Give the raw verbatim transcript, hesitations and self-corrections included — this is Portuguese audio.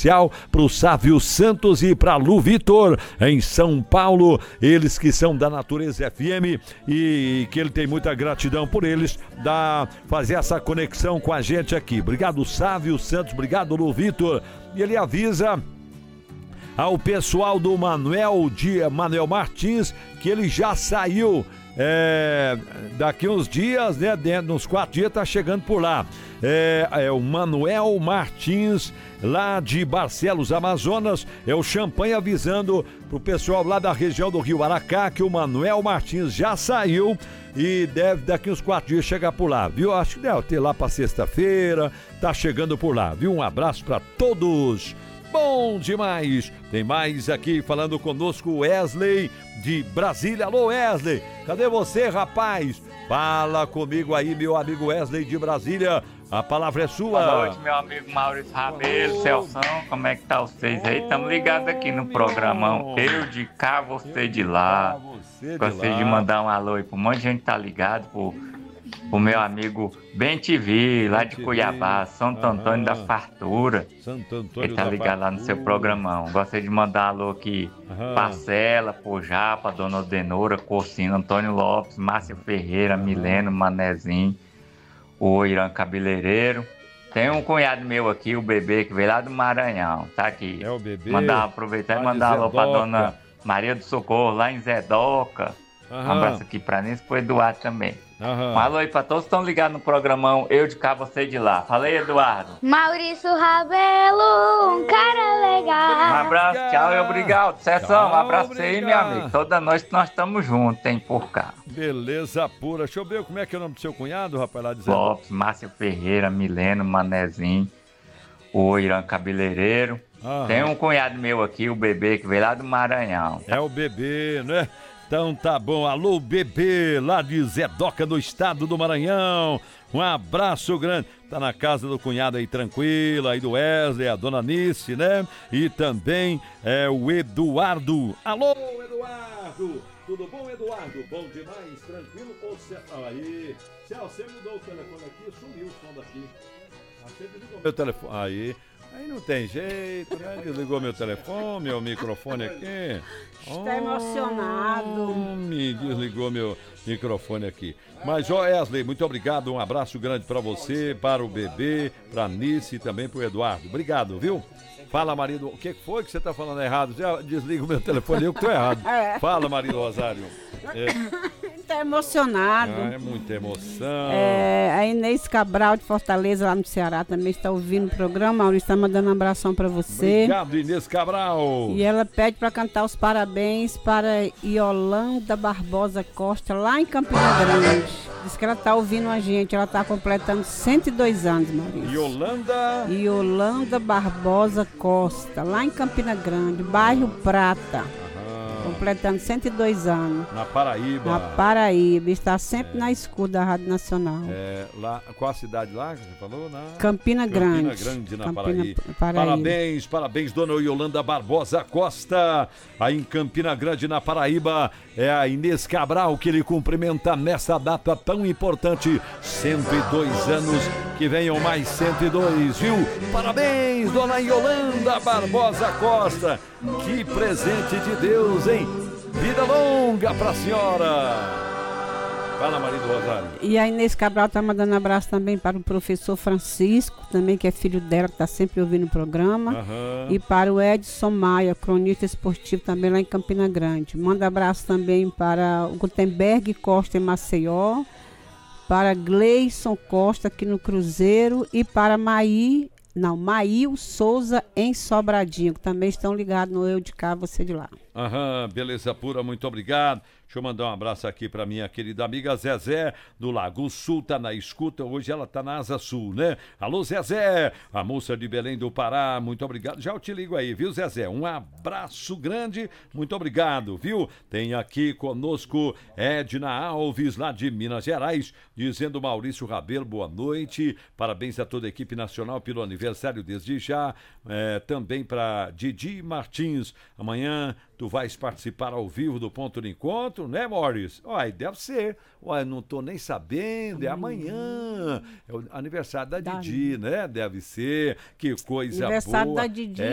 especial para o Sávio Santos e para Lu Vitor, em São Paulo, eles que são da Natureza F M e que ele tem muita gratidão por eles, da, fazer essa conexão com a gente aqui. Obrigado, Sávio Santos, obrigado, Lu Vitor. E ele avisa ao pessoal do Manuel, de Manuel Martins, que ele já saiu é, daqui uns dias, né? Dentro, uns quatro dias, tá chegando por lá. É, é o Manuel Martins, lá de Barcelos, Amazonas. É o Champanhe avisando pro pessoal lá da região do Rio Aracá que o Manuel Martins já saiu e deve daqui uns quatro dias chegar por lá, viu? Acho que deve ter lá pra sexta-feira, tá chegando por lá, viu? Um abraço pra todos. Bom demais! Tem mais aqui falando conosco, Wesley de Brasília. Alô, Wesley, cadê você, rapaz? Fala comigo aí, meu amigo Wesley de Brasília. A palavra é sua. Boa noite, meu amigo Maurício Rabelo, Celção, como é que tá vocês aí? Estamos ligados aqui no programão Eu de Cá, Você de Lá. Gostaria de mandar um alô aí pro um monte de gente que tá ligado, pro, pro meu amigo Ben T V, lá de Cuiabá, Santo Antônio da Fartura. Santo Antônio Ele tá da ligado lá no seu programão. Gostaria de mandar um alô aqui, Parcela, Pojapa, Dona Odenora, Corsino, Antônio Lopes, Márcio Ferreira, Mileno, Manezinho, o Irã Cabeleireiro. Tem um cunhado meu aqui, o Bebê, que veio lá do Maranhão, tá aqui. É o Bebê. Mandar, aproveitar e mandar um alô pra Dona Maria do Socorro, lá em Zedoca. Aham. Um abraço aqui pra Nils e pro Eduardo também. Aham. Um alô aí pra todos que estão ligados no programão Eu de Cá, Você de Lá. Fala aí, Eduardo. Maurício Rabelo, um cara legal. Um abraço, tchau e obrigado. Cessão, um abraço pra você aí, meu obrigado. amigo. Toda noite nós estamos juntos, tem por cá. Beleza pura. Deixa eu ver como é que é o nome do seu cunhado, rapaz, lá dizendo. Lopes, Márcio Ferreira, Mileno, Manezinho, o Irã Cabeleireiro. Aham. Tem um cunhado meu aqui, o Bebê, que veio lá do Maranhão. É o Bebê, né? Então tá bom. Alô, Bebê, lá de Zedoca, do estado do Maranhão. Um abraço grande. Tá na casa do cunhado aí, tranquila, aí do Wesley, a dona Nice, né? E também é o Eduardo. Alô, Eduardo! Tudo bom, Eduardo? Bom demais, tranquilo? Ou cê... Aí, Céu, você mudou o telefone aqui, sumiu o som daqui. Ah, você desligou meu telefone. Aí, aí não tem jeito, né? Desligou meu telefone, meu microfone aqui. Está Oh, emocionado. Me desligou meu microfone aqui. Mas, ó, Wesley, muito obrigado. Um abraço grande pra você, para o Bebê, pra Nice e também pro Eduardo. Obrigado, viu? Fala, marido. O que foi que você tá falando errado? Já desliga o meu telefone, eu que tô errado. É. Fala, marido Rosário. É, Está emocionado. ah, é muita emoção. É, a Inês Cabral de Fortaleza, lá no Ceará, também está ouvindo o programa. Maurício está mandando um abração para você. Obrigado, Inês Cabral. E ela pede para cantar os parabéns para Yolanda Barbosa Costa, lá em Campina Grande. Diz que ela está ouvindo a gente, ela está completando cento e dois anos, Maurício. Yolanda. Yolanda Barbosa Costa, lá em Campina Grande, bairro Prata. Completando cento e dois anos. Na Paraíba. Na Paraíba. Está sempre é. na escuta da Rádio Nacional. É, lá, qual a cidade lá que você falou? Na... Campina Grande. Campina Grande, na Campina, Paraíba. Paraíba. Parabéns, parabéns, dona Yolanda Barbosa Costa. Aí em Campina Grande, na Paraíba. É a Inês Cabral que ele cumprimenta nessa data tão importante. cento e dois anos. Que venham mais cento e dois, viu? Parabéns, dona Yolanda Barbosa Costa. Que presente de Deus, hein? Vida longa pra senhora. Fala, marido Rosário. E a Inês Cabral tá mandando um abraço também para o professor Francisco, também que é filho dela, que tá sempre ouvindo o programa. Uhum. E para o Edson Maia, cronista esportivo também lá em Campina Grande. Manda abraço também para o Gutenberg Costa em Maceió, para Gleison Costa aqui no Cruzeiro e para Maí, não, Maíl Souza em Sobradinho, que também estão ligados no Eu de Cá, Você de Lá. Aham, beleza pura, muito obrigado. Deixa eu mandar um abraço aqui para minha querida amiga Zezé, do Lago Sul, tá na escuta, hoje ela tá na Asa Sul, né? Alô, Zezé, a moça de Belém do Pará, muito obrigado. Já eu te ligo aí, viu, Zezé? Um abraço grande, muito obrigado, viu? Tem aqui conosco Edna Alves, lá de Minas Gerais, dizendo Maurício Rabelo, boa noite, parabéns a toda a equipe nacional pelo aniversário desde já, é, também para Didi Martins, amanhã tu vais participar ao vivo do Ponto de Encontro, né, Maurício? Uai, deve ser. Uai, não tô nem sabendo, é amanhã. É o aniversário da Didi, né? Deve ser. Que coisa boa. Aniversário da Didi. É.